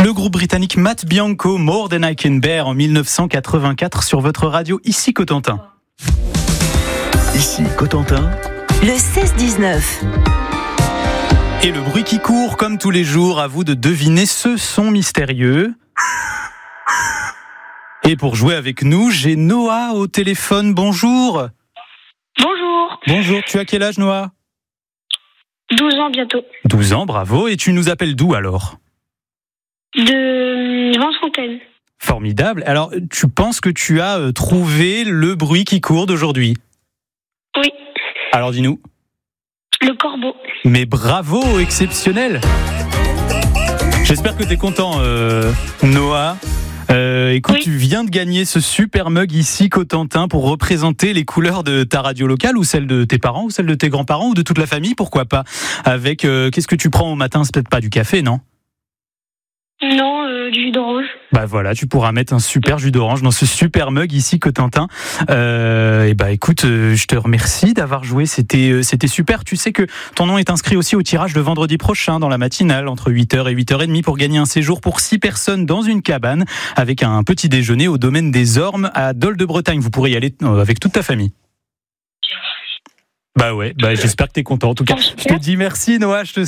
Le groupe britannique Matt Bianco, More Than I Can Bear en 1984 sur votre radio, ici Cotentin. Ici Cotentin. Le 16-19. Et le bruit qui court, comme tous les jours, à vous de deviner ce son mystérieux. Et pour jouer avec nous, j'ai Noah au téléphone. Bonjour. Bonjour. Bonjour, tu as quel âge, Noah ? 12 ans bientôt. 12 ans, bravo. Et tu nous appelles d'où alors ? De Vence-Fontaine. Formidable. Alors, tu penses que tu as trouvé le bruit qui court d'aujourd'hui ? Oui. Alors, dis-nous. Le corbeau. Mais bravo, exceptionnel. J'espère que tu es content, Noah. Écoute, oui. Tu viens de gagner ce super mug ici Cotentin pour représenter les couleurs de ta radio locale, ou celle de tes parents, ou celle de tes grands-parents, ou de toute la famille, pourquoi pas. Avec, qu'est-ce que tu prends au matin ? C'est peut-être pas du café, non ? Non, du jus d'orange. Bah voilà, tu pourras mettre un super jus d'orange dans ce super mug ici Cotentin. Et bah écoute, je te remercie d'avoir joué, c'était super. Tu sais que ton nom est inscrit aussi au tirage de vendredi prochain dans la matinale entre 8h et 8h30 pour gagner un séjour pour 6 personnes dans une cabane avec un petit déjeuner au domaine des Ormes à Dol de Bretagne. Vous pourrez y aller avec toute ta famille. Bah ouais, j'espère que t'es content. En tout cas, je te dis merci Noah, je te